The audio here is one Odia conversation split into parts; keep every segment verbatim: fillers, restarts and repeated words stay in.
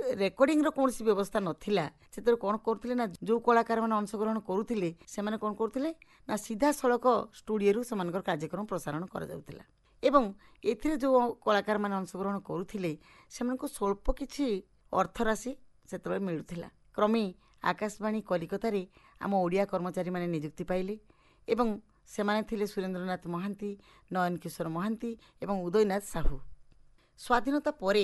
ରେକର୍ଡିଂର କୌଣସି ବ୍ୟବସ୍ଥା ନଥିଲା ସେତେବେଳେ କ'ଣ କରୁଥିଲେ ନା ଯେଉଁ କଳାକାରମାନେ ଅଂଶଗ୍ରହଣ କରୁଥିଲେ ସେମାନେ କ'ଣ କରୁଥିଲେ ନା ସିଧାସଳଖ ଷ୍ଟୁଡ଼ିଓରୁ ସେମାନଙ୍କର କାର୍ଯ୍ୟକ୍ରମ ପ୍ରସାରଣ କରାଯାଉଥିଲା ଏବଂ ଏଥିରେ ଯେଉଁ କଳାକାରମାନେ ଅଂଶଗ୍ରହଣ କରୁଥିଲେ ସେମାନଙ୍କୁ ସ୍ୱଳ୍ପ କିଛି ଅର୍ଥରାଶି ସେତେବେଳେ ମିଳୁଥିଲା। କ୍ରମେ ଆକାଶବାଣୀ କଲିକତାରେ ଆମ ଓଡ଼ିଆ କର୍ମଚାରୀମାନେ ନିଯୁକ୍ତି ପାଇଲେ ଏବଂ ସେମାନେ ଥିଲେ ସୁରେନ୍ଦ୍ରନାଥ ମହାନ୍ତି, ନୟନ କିଶୋର ମହାନ୍ତି ଏବଂ ଉଦୟନାଥ ସାହୁ। ସ୍ୱାଧୀନତା ପରେ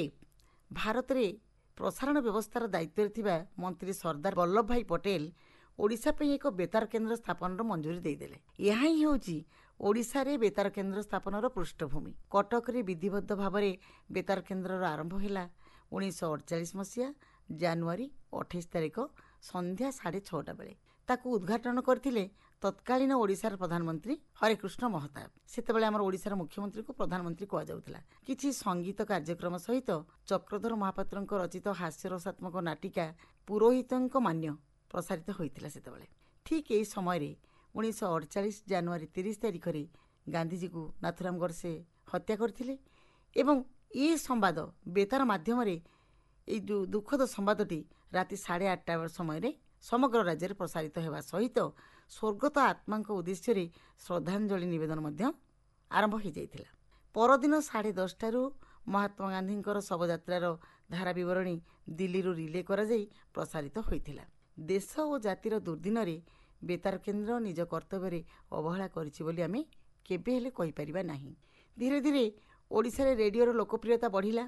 ଭାରତରେ ପ୍ରସାରଣ ବ୍ୟବସ୍ଥାର ଦାୟିତ୍ୱରେ ଥିବା ମନ୍ତ୍ରୀ ସର୍ଦ୍ଦାର ବଲ୍ଲଭ ଭାଇ ପଟେଲ ଓଡ଼ିଶା ପାଇଁ ଏକ ବେତାର କେନ୍ଦ୍ର ସ୍ଥାପନର ମଞ୍ଜୁରୀ ଦେଇଦେଲେ। ଏହା ହିଁ ହେଉଛି ଓଡ଼ିଶାରେ ବେତାର କେନ୍ଦ୍ର ସ୍ଥାପନର ପୃଷ୍ଠଭୂମି। କଟକରେ ବିଧିବଦ୍ଧ ଭାବରେ ବେତାର କେନ୍ଦ୍ରର ଆରମ୍ଭ ହେଲା ଉଣେଇଶହ ଅଠଚାଳିଶ ମସିହା ଜାନୁଆରୀ ଅଠେଇଶ ତାରିଖ ସନ୍ଧ୍ୟା ସାଢ଼େ ଛଅଟା ବେଳେ। ତାକୁ ଉଦ୍ଘାଟନ କରିଥିଲେ ତତ୍କାଳୀନ ଓଡ଼ିଶାର ପ୍ରଧାନମନ୍ତ୍ରୀ ହରେକୃଷ୍ଣ ମହତାବ। ସେତେବେଳେ ଆମର ଓଡ଼ିଶାର ମୁଖ୍ୟମନ୍ତ୍ରୀଙ୍କୁ ପ୍ରଧାନମନ୍ତ୍ରୀ କୁହାଯାଉଥିଲା। କିଛି ସଙ୍ଗୀତ କାର୍ଯ୍ୟକ୍ରମ ସହିତ ଚକ୍ରଧର ମହାପାତ୍ରଙ୍କ ରଚିତ ହାସ୍ୟରସାତ୍ମକ ନାଟିକା ପୁରୋହିତଙ୍କ ମାନ୍ୟ ପ୍ରସାରିତ ହୋଇଥିଲା ସେତେବେଳେ। ଠିକ୍ ଏହି ସମୟରେ ଉଣେଇଶହ ଅଠଚାଳିଶ ଜାନୁଆରୀ ତିରିଶ ତାରିଖରେ ଗାନ୍ଧିଜୀକୁ ନାଥୁରାମ ଗଡ଼ସେ ହତ୍ୟା କରିଥିଲେ ଏବଂ ଏ ସମ୍ବାଦ ବେତାର ମାଧ୍ୟମରେ ଏଇ ଯେଉଁ ଦୁଃଖଦ ସମ୍ବାଦଟି ରାତି ସାଢ଼େ ଆଠଟା ସମୟରେ ସମଗ୍ର ରାଜ୍ୟରେ ପ୍ରସାରିତ ହେବା ସହିତ ସ୍ୱର୍ଗତ ଆତ୍ମାଙ୍କ ଉଦ୍ଦେଶ୍ୟରେ ଶ୍ରଦ୍ଧାଞ୍ଜଳି ନିବେଦନ ମଧ୍ୟ ଆରମ୍ଭ ହୋଇଯାଇଥିଲା। ପରଦିନ ସାଢ଼େ ଦଶଟାରୁ ମହାତ୍ମା ଗାନ୍ଧୀଙ୍କର ଶବଯାତ୍ରାର ଧାରା ବିବରଣୀ ଦିଲ୍ଲୀରୁ ରିଲେ କରାଯାଇ ପ୍ରସାରିତ ହୋଇଥିଲା। ଦେଶ ଓ ଜାତିର ଦୁର୍ଦ୍ଦିନରେ ବେତାର କେନ୍ଦ୍ର ନିଜ କର୍ତ୍ତବ୍ୟରେ ଅବହେଳା କରିଛି ବୋଲି ଆମେ କେବେ ହେଲେ କହିପାରିବା ନାହିଁ। ଧୀରେ ଧୀରେ ଓଡ଼ିଶାରେ ରେଡ଼ିଓର ଲୋକପ୍ରିୟତା ବଢ଼ିଲା।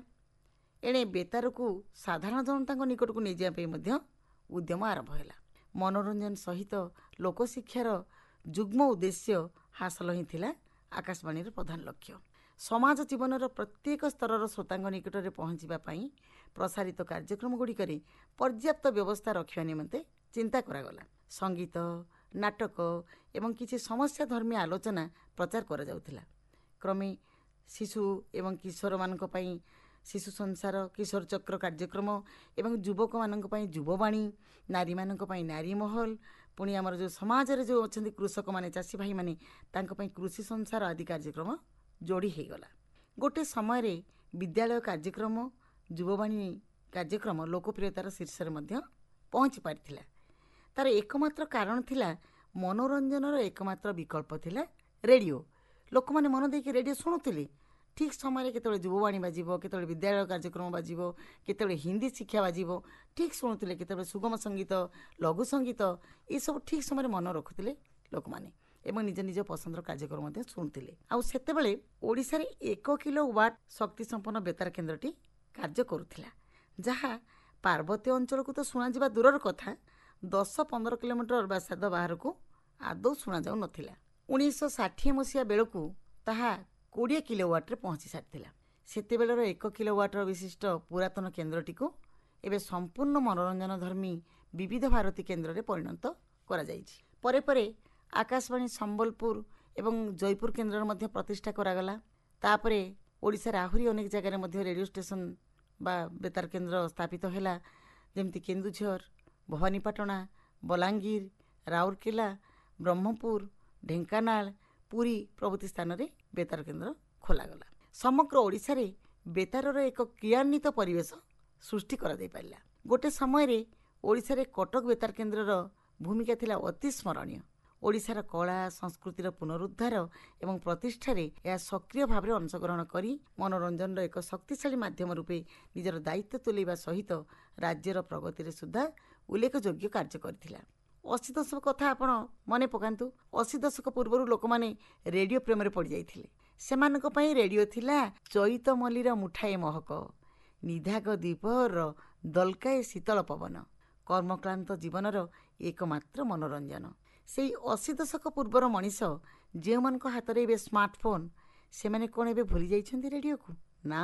ଏଣେ ବେତାରକୁ ସାଧାରଣ ଜନତାଙ୍କ ନିକଟକୁ ନେଇଯିବା ପାଇଁ ମଧ୍ୟ ଉଦ୍ୟମ ଆରମ୍ଭ ହେଲା। ମନୋରଞ୍ଜନ ସହିତ ଲୋକଶିକ୍ଷାର ଯୁଗ୍ମ ଉଦ୍ଦେଶ୍ୟ ହାସଲ ହିଁ ଥିଲା ଆକାଶବାଣୀର ପ୍ରଧାନ ଲକ୍ଷ୍ୟ। ସମାଜ ଜୀବନର ପ୍ରତ୍ୟେକ ସ୍ତରର ଶ୍ରୋତାଙ୍କ ନିକଟରେ ପହଞ୍ଚିବା ପାଇଁ ପ୍ରସାରିତ କାର୍ଯ୍ୟକ୍ରମଗୁଡ଼ିକରେ ପର୍ଯ୍ୟାପ୍ତ ବ୍ୟବସ୍ଥା ରଖିବା ନିମନ୍ତେ ଚିନ୍ତା କରାଗଲା। ସଙ୍ଗୀତ, ନାଟକ ଏବଂ କିଛି ସମସ୍ୟା ଧର୍ମୀ ଆଲୋଚନା ପ୍ରଚାର କରାଯାଉଥିଲା। କ୍ରମେ ଶିଶୁ ଏବଂ କିଶୋରମାନଙ୍କ ପାଇଁ ଶିଶୁ ସଂସାର, କିଶୋର ଚକ୍ର କାର୍ଯ୍ୟକ୍ରମ ଏବଂ ଯୁବକମାନଙ୍କ ପାଇଁ ଯୁବବାଣୀ, ନାରୀମାନଙ୍କ ପାଇଁ ନାରୀ ମହଲ, ପୁଣି ଆମର ଯେଉଁ ସମାଜରେ ଯେଉଁ ଅଛନ୍ତି କୃଷକମାନେ, ଚାଷୀ ଭାଇମାନେ, ତାଙ୍କ ପାଇଁ କୃଷି ସଂସାର ଆଦି କାର୍ଯ୍ୟକ୍ରମ ଯୋଡ଼ି ହୋଇଗଲା। ଗୋଟେ ସମୟରେ ବିଦ୍ୟାଳୟ କାର୍ଯ୍ୟକ୍ରମ, ଯୁବବାଣୀ କାର୍ଯ୍ୟକ୍ରମ ଲୋକପ୍ରିୟତାର ଶୀର୍ଷରେ ମଧ୍ୟ ପହଞ୍ଚି ପାରିଥିଲା। ତାର ଏକମାତ୍ର କାରଣ ଥିଲା ମନୋରଞ୍ଜନର ଏକମାତ୍ର ବିକଳ୍ପ ଥିଲା ରେଡ଼ିଓ। ଲୋକମାନେ ମନ ଦେଇକି ରେଡ଼ିଓ ଶୁଣୁଥିଲେ। ଠିକ୍ ସମୟରେ କେତେବେଳେ ଯୁବବାଣୀ ବାଜିବ, କେତେବେଳେ ବିଦ୍ୟାଳୟ କାର୍ଯ୍ୟକ୍ରମ ବାଜିବ, କେତେବେଳେ ହିନ୍ଦୀ ଶିକ୍ଷା ବାଜିବ, ଠିକ୍ ଶୁଣୁଥିଲେ। କେତେବେଳେ ସୁଗମ ସଙ୍ଗୀତ, ଲଘୁ ସଙ୍ଗୀତ, ଏସବୁ ଠିକ୍ ସମୟରେ ମନେ ରଖୁଥିଲେ ଲୋକମାନେ ଏବଂ ନିଜ ନିଜ ପସନ୍ଦର କାର୍ଯ୍ୟକ୍ରମ ମଧ୍ୟ ଶୁଣୁଥିଲେ। ଆଉ ସେତେବେଳେ ଓଡ଼ିଶାରେ ଏକ କିଲୋ ୱାଟ୍ ଶକ୍ତି ସମ୍ପନ୍ନ ବେତାର କେନ୍ଦ୍ରଟି କାର୍ଯ୍ୟ କରୁଥିଲା, ଯାହା ପାର୍ବତ୍ୟ ଅଞ୍ଚଳକୁ ତ ଶୁଣାଯିବା ଦୂରର କଥା, ଦଶ ପନ୍ଦର କିଲୋମିଟର ବ୍ୟାସାର୍ଦ୍ଧ ବାହାରକୁ ଆଦୌ ଶୁଣାଯାଉ ନଥିଲା। ଉଣେଇଶହ ଷାଠିଏ ମସିହା ବେଳକୁ ତାହା କୋଡ଼ିଏ କିଲୋ ୱାଟ୍ରେ ପହଞ୍ଚି ସାରିଥିଲା। ସେତେବେଳର ଏକ କିଲୋ ୱାଟ୍ର ବିଶିଷ୍ଟ ପୁରାତନ କେନ୍ଦ୍ରଟିକୁ ଏବେ ସମ୍ପୂର୍ଣ୍ଣ ମନୋରଞ୍ଜନ ଧର୍ମୀ ବିବିଧ ଭାରତୀ କେନ୍ଦ୍ରରେ ପରିଣତ କରାଯାଇଛି। ପରେ ପରେ ଆକାଶବାଣୀ ସମ୍ବଲପୁର ଏବଂ ଜୟପୁର କେନ୍ଦ୍ରର ମଧ୍ୟ ପ୍ରତିଷ୍ଠା କରାଗଲା। ତାପରେ ଓଡ଼ିଶାରେ ଆହୁରି ଅନେକ ଜାଗାରେ ମଧ୍ୟ ରେଡ଼ିଓ ଷ୍ଟେସନ ବା ବେତାର କେନ୍ଦ୍ର ସ୍ଥାପିତ ହେଲା, ଯେମିତି କେନ୍ଦୁଝର, ଭବାନୀପାଟଣା, ବଲାଙ୍ଗୀର, ରାଉରକେଲା, ବ୍ରହ୍ମପୁର, ଢେଙ୍କାନାଳ, ପୁରୀ ପ୍ରଭୃତି ସ୍ଥାନରେ ବେତାର କେନ୍ଦ୍ର ଖୋଲାଗଲା। ସମଗ୍ର ଓଡ଼ିଶାରେ ବେତାରର ଏକ କ୍ରିୟାନ୍ୱିତ ପରିବେଶ ସୃଷ୍ଟି କରାଯାଇପାରିଲା। ଗୋଟେ ସମୟରେ ଓଡ଼ିଶାରେ କଟକ ବେତାର କେନ୍ଦ୍ରର ଭୂମିକା ଥିଲା ଅତି ସ୍ମରଣୀୟ। ଓଡ଼ିଶାର କଳା ସଂସ୍କୃତିର ପୁନରୁଦ୍ଧାର ଏବଂ ପ୍ରତିଷ୍ଠାରେ ଏହା ସକ୍ରିୟ ଭାବରେ ଅଂଶଗ୍ରହଣ କରି ମନୋରଞ୍ଜନର ଏକ ଶକ୍ତିଶାଳୀ ମାଧ୍ୟମ ରୂପେ ନିଜର ଦାୟିତ୍ୱ ତୁଲାଇବା ସହିତ ରାଜ୍ୟର ପ୍ରଗତିରେ ସୁଦ୍ଧା ଉଲ୍ଲେଖଯୋଗ୍ୟ କାର୍ଯ୍ୟ କରିଥିଲା। ଅଶୀ ଦଶକ କଥା ଆପଣ ମନେ ପକାନ୍ତୁ। ଅଶୀ ଦଶକ ପୂର୍ବରୁ ଲୋକମାନେ ରେଡ଼ିଓ ପ୍ରେମରେ ପଡ଼ିଯାଇଥିଲେ। ସେମାନଙ୍କ ପାଇଁ ରେଡ଼ିଓ ଥିଲା ଚୈତ ମଲ୍ଲିର ମୁଠାଏ ମହକ, ନିଧାଗ ଦ୍ୱିପହରର ଦଲକାଏ ଶୀତଳ ପବନ, କର୍ମକ୍ଳାନ୍ତ ଜୀବନର ଏକମାତ୍ର ମନୋରଞ୍ଜନ। ସେଇ ଅଶୀ ଦଶକ ପୂର୍ବର ମଣିଷ ଯେଉଁମାନଙ୍କ ହାତରେ ଏବେ ସ୍ମାର୍ଟଫୋନ୍, ସେମାନେ କ'ଣ ଏବେ ଭୁଲି ଯାଇଛନ୍ତି ରେଡ଼ିଓକୁ? ନା,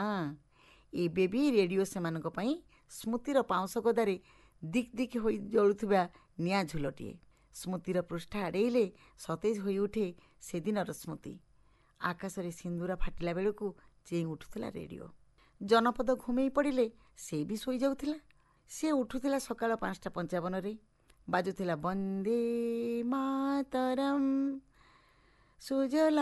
ଏବେ ବି ରେଡ଼ିଓ ସେମାନଙ୍କ ପାଇଁ ସ୍ମୃତିର ପାଉଁଶ ଗଦାରେ ଦିକ୍ ଦିକ୍ ହୋଇ ଜଳୁଥିବା ନିଆଁ ଝୁଲଟିଏ। ସ୍ମୃତିର ପୃଷ୍ଠା ଆଡ଼େଇଲେ ସତେଜ ହୋଇ ଉଠେ ସେଦିନର ସ୍ମୃତି। ଆକାଶରେ ସିନ୍ଦୁର ଫାଟିଲା ବେଳକୁ ଚେଇଁ ଉଠୁଥିଲା ରେଡ଼ିଓ। ଜନପଦ ଘୁମେଇ ପଡ଼ିଲେ ସେ ବି ଶୋଇଯାଉଥିଲା। ସେ ଉଠୁଥିଲା ସକାଳ ପାଞ୍ଚଟା ପଞ୍ଚାବନରେ, ବାଜୁଥିଲା ବନ୍ଦେ ମାତରମ୍ ସୁଜଲା